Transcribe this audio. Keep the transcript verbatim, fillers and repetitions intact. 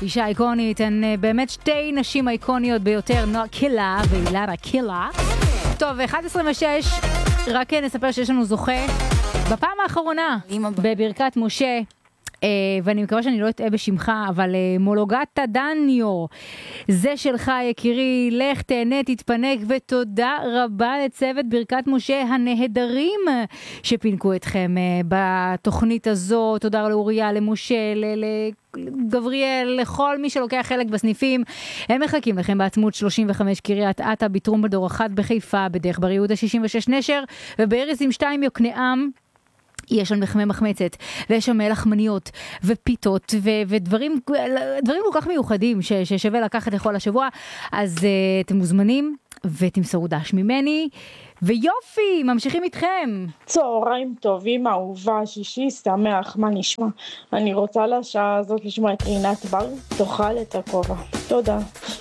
אישה איקונית, הן באמת שתי נשים איקוניות ביותר, נועה קילה ואילנה קילה. טוב, אחת עשרה ושש, רק נספר שיש לנו זוכה בפעם האחרונה בברכת משה, ואני מקווה שאני לא אטעה בשמך, אבל מולוגטה דניו, זה שלך יקירי, לך תהנה, תתפנק, ותודה רבה לצוות ברכת משה הנהדרים שפינקו אתכם בתוכנית הזו. תודה לאוריה, למשה, לגבריאל, לכל מי שלוקח חלק בסניפים. הם מחכים לכם בעצמות שלושים וחמש קריית אתא, בטרומפלדור אחת בחיפה, בדרך בר יהודה שישים ושש נשר, ובארז עם שתיים יוקנעם. יש שם מחמי מחמצת, ויש שם לחמניות, ופיתות, ו- ודברים דברים כל כך מיוחדים, ש- ששווה לקחת לכל השבוע. אז uh, אתם מוזמנים, ותמסרו דש ממני, ויופי, ממשיכים איתכם. צהריים טובים, אהובה, שישי שמח, מה נשמע? אני רוצה לשעה הזאת לשמוע את רינת בר, תאכל את הכובע. תודה.